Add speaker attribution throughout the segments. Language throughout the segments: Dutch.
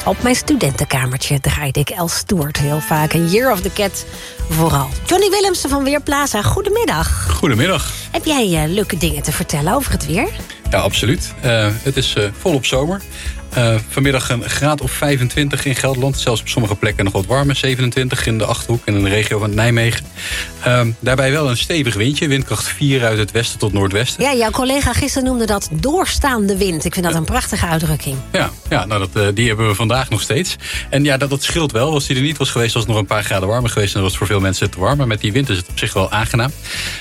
Speaker 1: Op mijn studentenkamertje draaide ik Els Stewart heel vaak. En Year of the Cat vooral. Johnny Willemsen van Weerplaza, goedemiddag.
Speaker 2: Goedemiddag.
Speaker 1: Heb jij leuke dingen te vertellen over het weer?
Speaker 2: Ja, absoluut. Het is volop zomer. Vanmiddag een graad of 25 in Gelderland. Zelfs op sommige plekken nog wat warmer. 27 in de Achterhoek en in de regio van Nijmegen. Daarbij wel een stevig windje. Windkracht 4 uit het westen tot noordwesten.
Speaker 1: Ja, jouw collega gisteren noemde dat doorstaande wind. Ik vind dat een prachtige uitdrukking.
Speaker 2: Ja, nou die hebben we vandaag nog steeds. En ja, dat scheelt wel. Als die er niet was geweest, was het nog een paar graden warmer geweest. En dat was voor veel mensen te warm. Maar met die wind is het op zich wel aangenaam.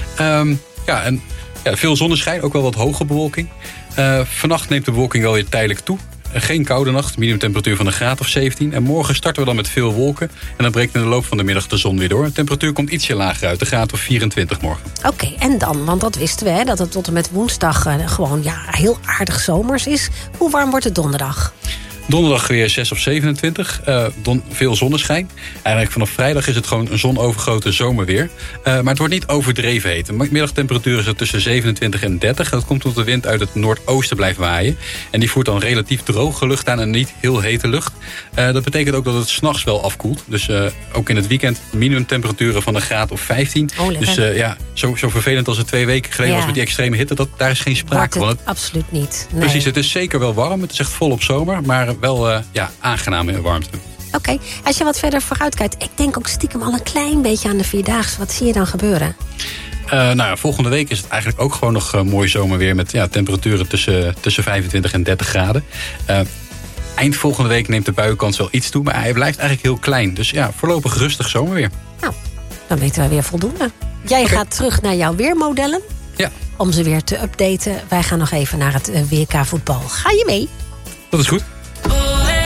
Speaker 2: Veel zonneschijn, ook wel wat hoge bewolking. Vannacht neemt de bewolking wel weer tijdelijk toe. Geen koude nacht, minimumtemperatuur van een graad of 17. En morgen starten we dan met veel wolken. En dan breekt in de loop van de middag de zon weer door. De temperatuur komt ietsje lager uit, een graad of 24 morgen.
Speaker 1: Oké, en dan, want dat wisten we, dat het tot en met woensdag gewoon heel aardig zomers is. Hoe warm wordt het donderdag?
Speaker 2: Donderdag weer 6 of 27. Veel zonneschijn. Eigenlijk vanaf vrijdag is het gewoon een zonovergoten zomerweer. Maar het wordt niet overdreven heet. De middagtemperatuur is er tussen 27 en 30. Dat komt omdat de wind uit het noordoosten blijft waaien. En die voert dan relatief droge lucht aan en niet heel hete lucht. Dat betekent ook dat het 's nachts wel afkoelt. Dus ook in het weekend minimumtemperaturen van een graad of 15. Dus zo vervelend als het 2 weken geleden was met die extreme hitte. Daar is geen sprake van.
Speaker 1: Absoluut niet. Nee.
Speaker 2: Precies, het is zeker wel warm. Het is echt volop zomer. Maar wel aangename warmte.
Speaker 1: Oké, als je wat verder vooruit kijkt. Ik denk ook stiekem al een klein beetje aan de Vierdaagse. Wat zie je dan gebeuren?
Speaker 2: Volgende week is het eigenlijk ook gewoon nog mooi zomerweer. Met temperaturen tussen 25 en 30 graden. Eind volgende week neemt de buienkans wel iets toe. Maar hij blijft eigenlijk heel klein. Dus voorlopig rustig zomerweer.
Speaker 1: Nou, dan weten we weer voldoende. Jij gaat terug naar jouw weermodellen.
Speaker 2: Ja.
Speaker 1: Om ze weer te updaten. Wij gaan nog even naar het WK voetbal. Ga je mee?
Speaker 2: Dat is goed.